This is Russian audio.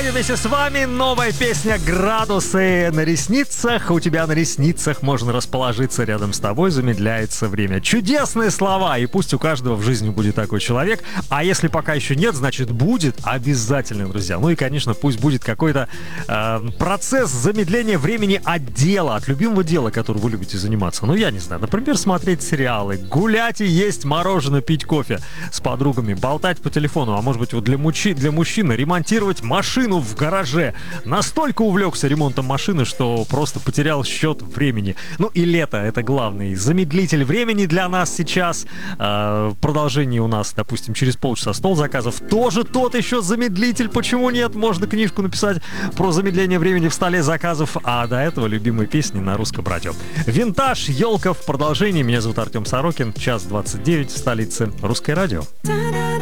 Сегодня вместе с вами новая песня «Градусы на ресницах». У тебя на ресницах можно расположиться рядом с тобой, замедляется время. Чудесные слова, и пусть у каждого в жизни будет такой человек. А если пока еще нет, значит будет обязательно, друзья. Ну и, конечно, пусть будет какой-то процесс замедления времени от дела, от любимого дела, которым вы любите заниматься. Ну, я не знаю, например, смотреть сериалы, гулять и есть мороженое, пить кофе с подругами, болтать по телефону, а может быть вот для мужчины ремонтировать машину в гараже. Настолько увлекся ремонтом машины, что просто потерял счет времени. Ну и лето — это главный замедлитель времени для нас сейчас. Продолжение у нас, допустим, через полчаса стол заказов. Тоже тот еще замедлитель. Почему нет? Можно книжку написать про замедление времени в столе заказов. А до этого любимые песни на русском радио. Винтаж, елка в продолжении. Меня зовут Артем Сорокин. Час 29 в столице. Русское радио.